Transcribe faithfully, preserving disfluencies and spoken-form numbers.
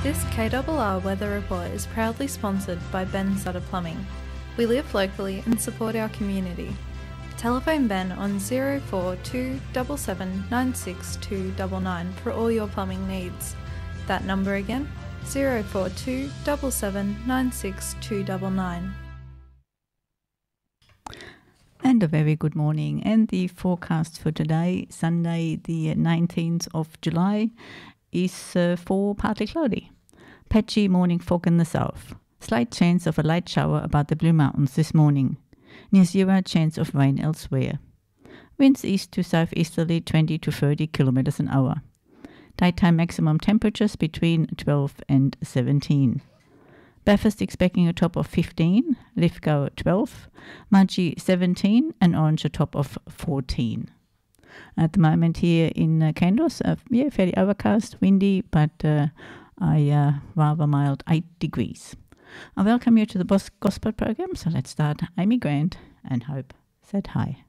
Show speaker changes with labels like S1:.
S1: This K R R weather report is proudly sponsored by Ben Sutter Plumbing. We live locally and support our community. Telephone Ben on zero four two seven seven nine six two nine nine for all your plumbing needs. That number again, zero four two seven seven nine six two nine nine.
S2: And a very good morning. And the forecast for today, Sunday the nineteenth of July, is uh, for partly cloudy. Patchy morning fog in the south. Slight chance of a light shower about the Blue Mountains this morning. Near zero chance of rain elsewhere. Winds east to southeasterly twenty to thirty kilometers an hour. Daytime maximum temperatures between twelve and seventeen. Bathurst expecting a top of fifteen, Lithgow twelve, Mudgee seventeen, and Orange a top of fourteen. At the moment here in uh, Kandos, uh, yeah, fairly overcast, windy, but uh, a uh, rather mild eight degrees. I welcome you to the Boss Gospel program, so let's start. Amy Grant and Hope said hi.